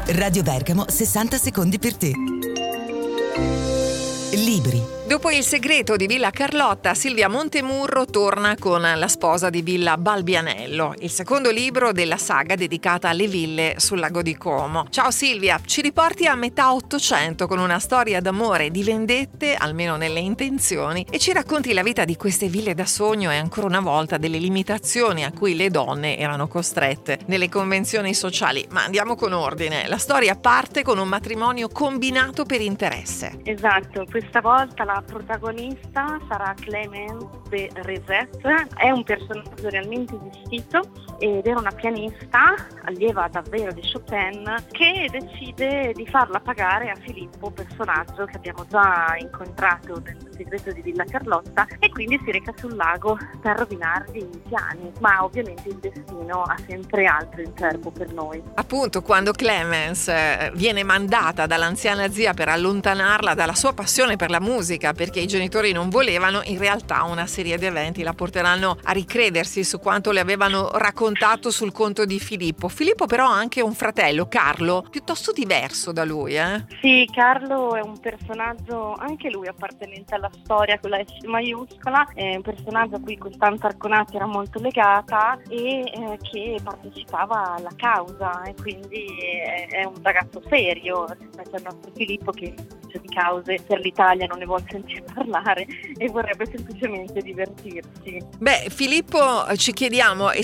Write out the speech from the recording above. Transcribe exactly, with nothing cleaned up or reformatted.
Radio Bergamo, sessanta secondi per te. Libri. Dopo Il segreto di Villa Carlotta, Silvia Montemurro torna con La sposa di Villa Balbianello, il secondo libro della saga dedicata alle ville sul lago di Como. Ciao Silvia, ci riporti a metà Ottocento con una storia d'amore e di vendette, almeno nelle intenzioni, e ci racconti la vita di queste ville da sogno e ancora una volta delle limitazioni a cui le donne erano costrette nelle convenzioni sociali. Ma andiamo con ordine. La storia parte con un matrimonio combinato per interesse. Esatto, questa volta la protagonista sarà Clémence de Rezet, è un personaggio realmente esistito ed era una pianista, allieva davvero di Chopin, che decide di farla pagare a Filippo, personaggio che abbiamo già incontrato nel segreto di Villa Carlotta, e quindi si reca sul lago per rovinargli i piani, ma ovviamente il destino ha sempre altro in serbo per noi. Appunto, quando Clémence viene mandata dall'anziana zia per allontanarla dalla sua passione per la musica, perché i genitori non volevano, in realtà una serie di eventi la porteranno a ricredersi su quanto le avevano raccontato sul conto di Filippo. Filippo però ha anche un fratello, Carlo, piuttosto diverso da lui, eh? Sì, Carlo è un personaggio, anche lui appartenente alla storia con la S maiuscola, è un personaggio a cui Costanza Arconati era molto legata e eh, che partecipava alla causa, e quindi è, è un ragazzo serio rispetto al nostro Filippo, che di cause per l'Italia non ne vuole sentire parlare e vorrebbe semplicemente divertirsi. Beh, Filippo, ci chiediamo,